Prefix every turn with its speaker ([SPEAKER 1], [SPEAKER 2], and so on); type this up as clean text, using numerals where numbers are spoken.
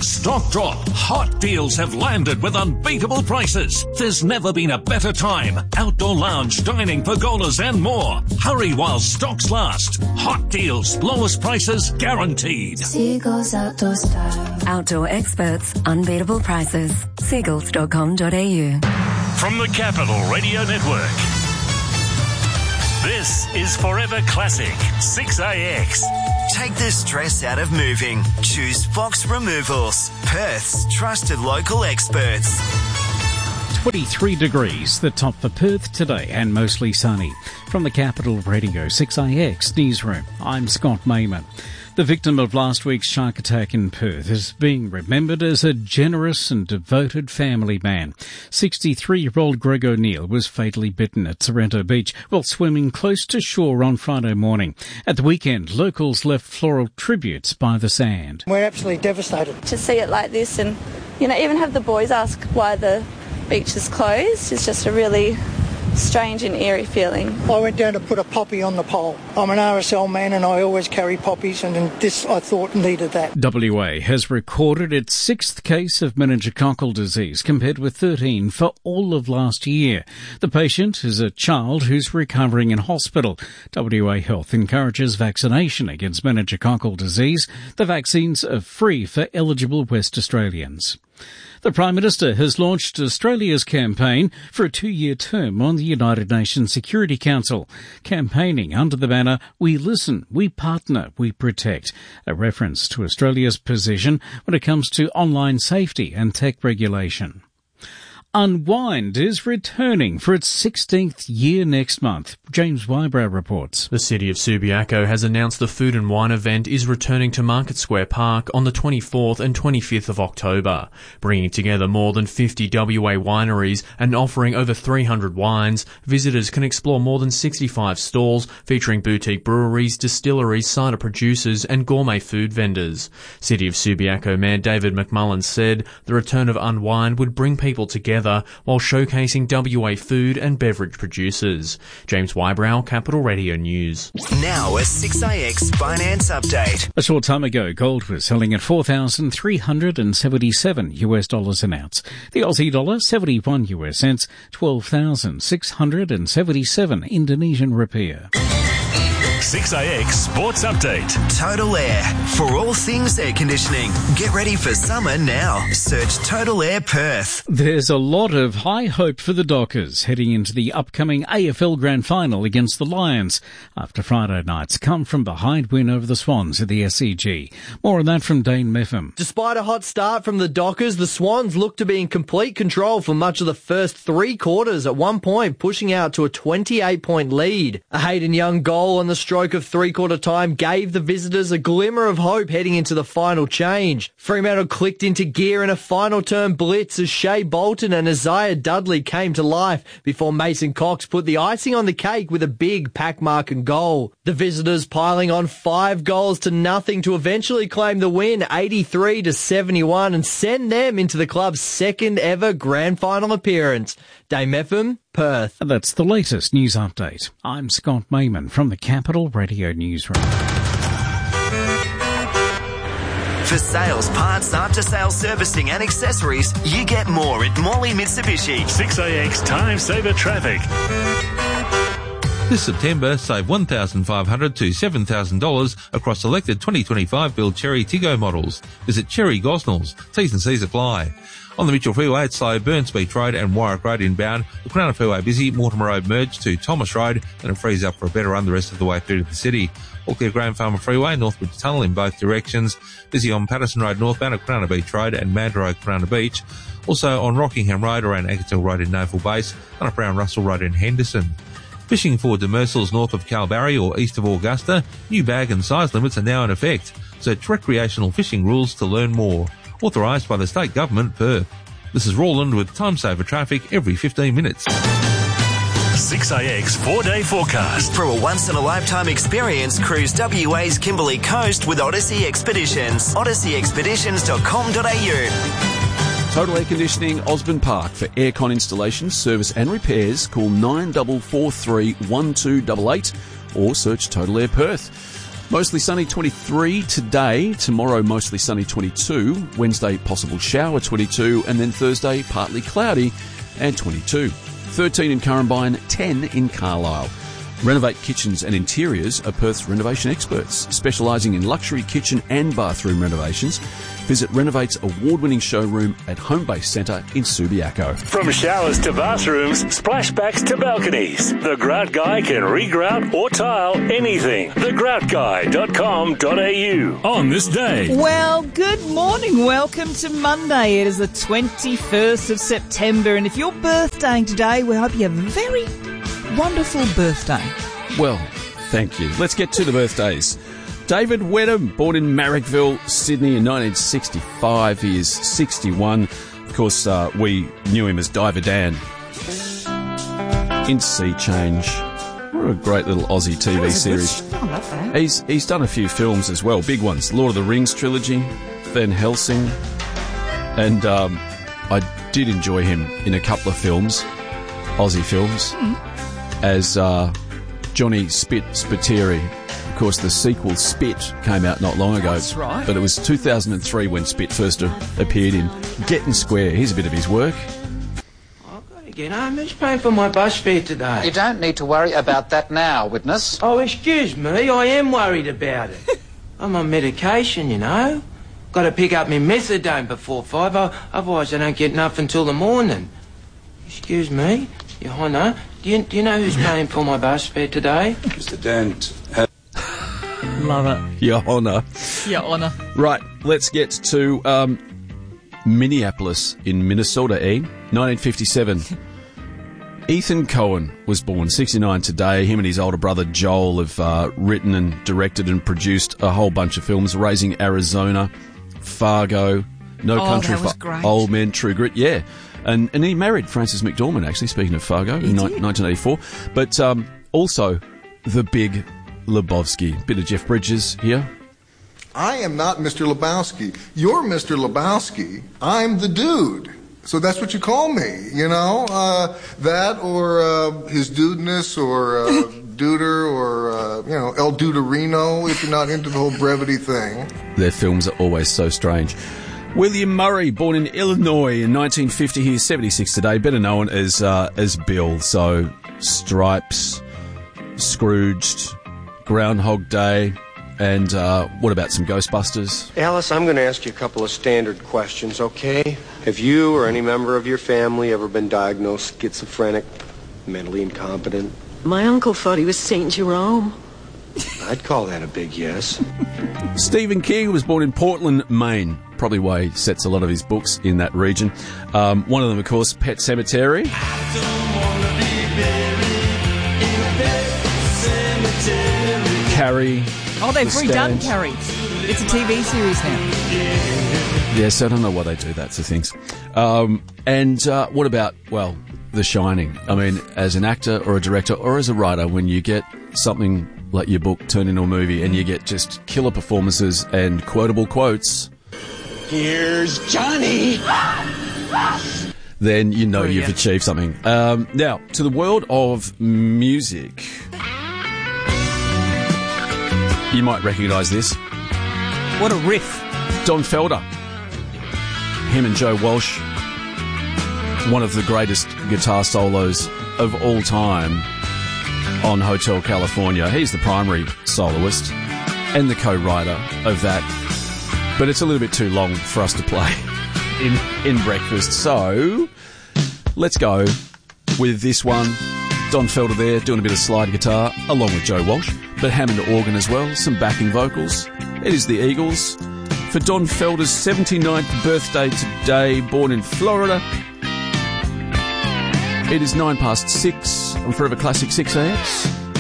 [SPEAKER 1] Stock drop. Hot deals have landed with unbeatable prices. There's never been a better time. Outdoor lounge, dining, pergolas and more. Hurry while stocks last. Hot deals, lowest prices guaranteed.
[SPEAKER 2] Seagulls Outdoor Style.
[SPEAKER 3] Outdoor experts, unbeatable prices. Seagulls.com.au.
[SPEAKER 4] From the Capital Radio Network, this is Forever Classic 6AX.
[SPEAKER 5] Take the stress out of moving. Choose Fox Removals, Perth's trusted local experts.
[SPEAKER 6] 23 degrees, the top for Perth today, and mostly sunny. From the Capital Radio 6AX Newsroom, I'm Scott Mayman. The victim of last week's shark attack in Perth is being remembered as a generous and devoted family man. 63-year-old Greg O'Neill was fatally bitten at Sorrento Beach while swimming close to shore on Friday morning. At the weekend, locals left floral tributes by the sand.
[SPEAKER 7] We're absolutely devastated.
[SPEAKER 8] To see it like this and, even have the boys ask why the beach is closed is just a really strange and eerie feeling.
[SPEAKER 7] I went down to put a poppy on the pole. I'm an RSL man and I always carry poppies, and this I thought needed that.
[SPEAKER 6] WA has recorded its 6th case of meningococcal disease compared with 13 for all of last year. The patient is a child who's recovering in hospital. WA Health encourages vaccination against meningococcal disease. The vaccines are free for eligible West Australians. The Prime Minister has launched Australia's campaign for a 2-year term on the United Nations Security Council, campaigning under the banner "We Listen, We Partner, We Protect," a reference to Australia's position when it comes to online safety and tech regulation. Unwind is returning for its 16th year next month. James Wybrow reports.
[SPEAKER 9] The City of Subiaco has announced the Food and Wine event is returning to Market Square Park on the 24th and 25th of October, bringing together more than 50 WA wineries and offering over 300 wines. Visitors can explore more than 65 stalls featuring boutique breweries, distilleries, cider producers and gourmet food vendors. City of Subiaco Mayor David McMullen said the return of Unwind would bring people together while showcasing WA food and beverage producers. James Wybrow, Capital Radio News.
[SPEAKER 5] Now a 6AX finance update.
[SPEAKER 6] A short time ago, gold was selling at $4,377 an ounce. The Aussie dollar, 71 US cents, 12,677 Indonesian rupiah.
[SPEAKER 4] 6AX Sports Update.
[SPEAKER 5] Total Air. For all things air conditioning. Get ready for summer now. Search Total Air Perth.
[SPEAKER 6] There's a lot of high hope for the Dockers heading into the upcoming AFL Grand Final against the Lions after Friday night's come-from-behind win over the Swans at the SCG. More on that from Dane Meffam.
[SPEAKER 10] Despite a hot start from the Dockers, the Swans looked to be in complete control for much of the first 3 quarters, at one point pushing out to a 28-point lead. A Hayden Young goal on the stroke of 3-quarter time gave the visitors a glimmer of hope heading into the final change. Fremantle clicked into gear in a final turn blitz as Shea Bolton and Isaiah Dudley came to life before Mason Cox put the icing on the cake with a big pack mark and goal. The visitors piling on 5 goals to nothing to eventually claim the win 83-71 and send them into the club's 2nd ever grand final appearance. Dame Meffam, Perth.
[SPEAKER 6] And that's the latest news update. I'm Scott Mayman from the Capital Radio Newsroom.
[SPEAKER 5] For sales, parts, after-sales servicing and accessories, you get more at Morley Mitsubishi.
[SPEAKER 4] 6AX Time Saver Traffic.
[SPEAKER 11] This September, save $1,500 to $7,000 across selected 2025 build Cherry Tiggo models. Visit Cherry Gosnells. T's and C's apply. On the Mitchell Freeway, it's slow Burns Beach Road and Warwick Road inbound. The Crown Freeway busy. Mortimer Road merge to Thomas Road, and it frees up for a better run the rest of the way through to the city. All clear Graham Farmer Freeway, Northbridge Tunnel in both directions. Busy on Patterson Road northbound at Crown Beach Road and Mandurah Crown Beach. Also on Rockingham Road around Agatil Road in Naval Base and up around Russell Road in Henderson. Fishing for demersals north of Kalbarri or east of Augusta, new bag and size limits are now in effect. Search recreational fishing rules to learn more. Authorised by the State Government, Perth. This is Roland with Time Saver Traffic every 15 minutes.
[SPEAKER 4] 6AX 4-day forecast.
[SPEAKER 5] For a once-in-a-lifetime experience, cruise WA's Kimberley Coast with Odyssey Expeditions. odysseyexpeditions.com.au.
[SPEAKER 12] Total Air Conditioning, Osborne Park. For aircon installation, service and repairs, call 9443 1288 or search Total Air Perth. Mostly sunny 23 today. Tomorrow, mostly sunny 22. Wednesday, possible shower 22. And then Thursday, partly cloudy and 22. 13 in Currumbine, 10 in Carlisle. Renovate Kitchens and Interiors are Perth's renovation experts, specialising in luxury kitchen and bathroom renovations. Visit Renovate's award-winning showroom at Homebase Centre in Subiaco.
[SPEAKER 4] From showers to bathrooms, splashbacks to balconies, the Grout Guy can regrout or tile anything. thegroutguy.com.au. On this day.
[SPEAKER 13] Well, good morning. Welcome to Monday. It is the 21st of September, and if you're birthdaying today, we hope you have a very wonderful birthday.
[SPEAKER 12] Well, thank you. Let's get to the birthdays. David Wedham, born in Marrickville, Sydney in 1965. He is 61. Of course, we knew him as Diver Dan in Sea Change. What a great little Aussie TV series.
[SPEAKER 13] I love that.
[SPEAKER 12] He's done a few films as well, big ones. Lord of the Rings trilogy, Van Helsing. And I did enjoy him in a couple of films, Aussie films, as Johnny Spiteri. Of course, the sequel, Spit, came out not long ago.
[SPEAKER 13] That's right.
[SPEAKER 12] But it was 2003 when Spit first appeared in Getting Square. Here's a bit of his work.
[SPEAKER 14] I've got to get home. Who's paying for my bus fare today?
[SPEAKER 15] You don't need to worry about that now, witness.
[SPEAKER 14] Oh, excuse me. I am worried about it. I'm on medication, you know. Got to pick up my methadone before 5, otherwise I don't get nothing till the morning. Excuse me, Your Honour. Do you know who's paying for my bus fare today?
[SPEAKER 16] Mr. Dent.
[SPEAKER 13] Love it.
[SPEAKER 12] Your Honour.
[SPEAKER 13] Your Honour.
[SPEAKER 12] Right, let's get to Minneapolis in Minnesota, 1957. Ethan Coen was born, 69 today. Him and his older brother Joel have written and directed and produced a whole bunch of films. Raising Arizona, Fargo, No Country for Old Men, True Grit, yeah. And he married Frances McDormand, actually, speaking of Fargo, in 1984. But also The Big Lebowski. Bit of Jeff Bridges here.
[SPEAKER 17] I am not Mr. Lebowski. You're Mr. Lebowski. I'm the dude. So that's what you call me, you know? That or his dudeness or Duder or, El Duderino, if you're not into the whole brevity thing.
[SPEAKER 12] Their films are always so strange. William Murray, born in Illinois in 1950. He's 76 today, better known as Bill. So Stripes, Scrooged, Groundhog Day, and what about some Ghostbusters?
[SPEAKER 18] Alice, I'm going to ask you a couple of standard questions, okay? Have you or any member of your family ever been diagnosed schizophrenic, mentally incompetent?
[SPEAKER 19] My uncle thought he was St. Jerome.
[SPEAKER 18] I'd call that a big yes.
[SPEAKER 12] Stephen King was born in Portland, Maine. Probably why he sets a lot of his books in that region. One of them, of course, Pet Sematary. Carrie.
[SPEAKER 13] Oh, they've redone Carrie. It's a TV series now.
[SPEAKER 12] Yes, I don't know why they do that to things. And what about, well, The Shining? I mean, as an actor or a director or as a writer, when you get something like your book turned into a movie and you get just killer performances and quotable quotes...
[SPEAKER 20] Here's Johnny!
[SPEAKER 12] Then you know you've achieved something. Now, to the world of music. You might recognise this.
[SPEAKER 13] What a riff.
[SPEAKER 12] Don Felder. Him and Joe Walsh. One of the greatest guitar solos of all time on Hotel California. He's the primary soloist and the co-writer of that. But it's a little bit too long for us to play in breakfast. So, let's go with this one. Don Felder there doing a bit of slide guitar along with Joe Walsh, but Hammond organ as well, some backing vocals. It is the Eagles. For Don Felder's 79th birthday today, born in Florida. It is 6:09 on Forever Classic 6AX.